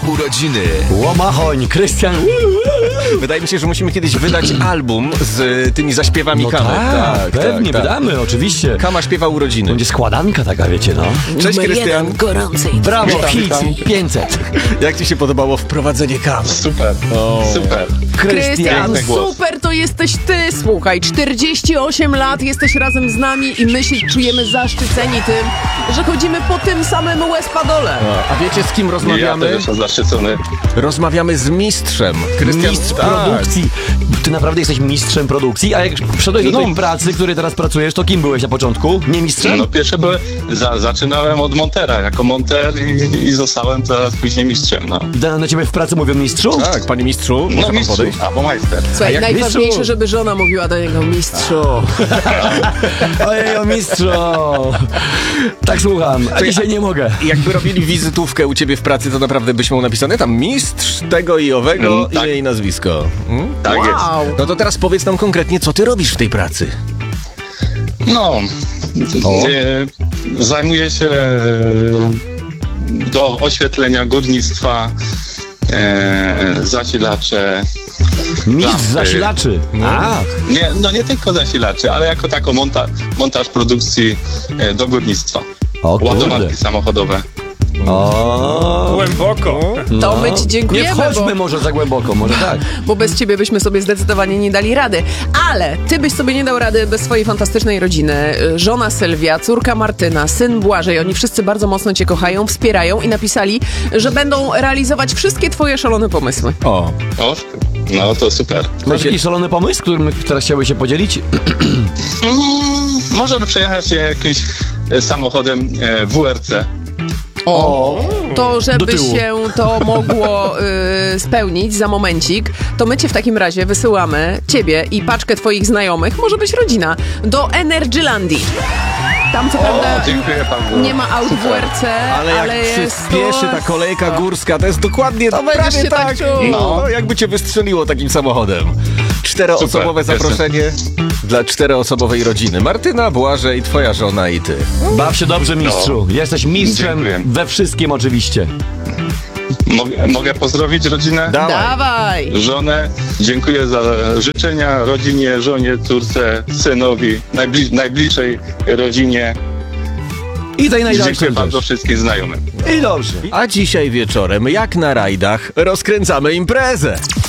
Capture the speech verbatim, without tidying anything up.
urodziny. Łomachoń, Krystian. Wydaje mi się, że musimy kiedyś wydać album z tymi zaśpiewami No Kamy. tak, pewnie, tak, tak. wydamy, oczywiście. Kama śpiewa urodziny. Będzie składanka taka, wiecie, no. Cześć, Numer Krystian. jeden, gorącej. Brawo, Witam, hit witam. pięćset. Jak ci się podobało wprowadzenie Kamy? Super, super. Krystian, Piękny głos. super to jesteś ty, słuchaj, czterdzieści osiem lat, jesteś razem z nami i my się czujemy zaszczyceni tym, że chodzimy po tym samym łez-padole. A wiecie, z kim Ja rozmawiamy? też jestem zaszczycony. Rozmawiamy z mistrzem. Krystian, Mistrz tak. produkcji. Ty naprawdę jesteś mistrzem produkcji? A jak wszedłeś do No. tej pracy, której teraz pracujesz, to kim byłeś na początku? Nie mistrzem? No pierwsze były, za, zaczynałem od montera, jako monter i, i zostałem teraz później mistrzem, no. Na, na ciebie w pracy mówią mistrzu? Tak, panie mistrzu, może No pan mistrzu, podejść? albo majster. Słuchaj, jak najważniejsze, mistrzu? żeby żona mówiła do niego mistrzu. Ojej, o mistrzu! Tak słucham, a dzisiaj nie mogę. Jakby robili wizytówkę u ciebie w pracy, to naprawdę byś miał napisane tam mistrz tego i owego, Mm, tak. imię i nazwisko. Hmm? Tak jest. Wow. No to teraz powiedz nam konkretnie, co ty robisz w tej pracy? No, e, zajmuję się e, do oświetlenia górnictwa, e, zasilacze. Mistrz Lampy. zasilaczy. A, Nie, no nie tylko zasilaczy, ale jako tako monta, montaż produkcji e, do górnictwa. o kurde. Ładowarki samochodowe. O, Głęboko. To my ci nie dziękujemy, wchodźmy bo, może za głęboko, może tak. bo bez ciebie byśmy sobie zdecydowanie nie dali rady. Ale ty byś sobie nie dał rady bez swojej fantastycznej rodziny. Żona Sylwia, córka Martyna, syn Błażej. Oni wszyscy bardzo mocno cię kochają, wspierają i napisali, że będą realizować wszystkie twoje szalone pomysły. O, O, no to super. Masz jakiś szalony pomysł, którym teraz chciałbyś się podzielić? Mm, możemy przejechać się jakimś e, samochodem e, W R C. O, to do żeby tyłu. się to mogło y, spełnić za momencik, to my cię w takim razie wysyłamy, ciebie i paczkę twoich znajomych, może być rodzina, do Energylandii. Tam co prawda Dziękuję bardzo. nie ma aut w R C, ale jak ale jest przyspieszy to... ta kolejka górska, to jest dokładnie To będziesz prawie się tak czuł. No. No. jakby cię wystrzeliło takim samochodem. Czteroosobowe Super, zaproszenie dla czteroosobowej rodziny. Martyna, Błażej, twoja żona i ty. Baw się dobrze, mistrzu. Jesteś mistrzem Dziękuję. we wszystkim oczywiście. Mogę, mogę pozdrowić rodzinę? Dawaj. Dawaj! Żonę. Dziękuję za życzenia rodzinie, żonie, córce, synowi, najbli- najbliższej rodzinie. I tej najdalszej Dziękuję bardzo też. wszystkim znajomym. I dobrze. A dzisiaj wieczorem, jak na rajdach, rozkręcamy imprezę.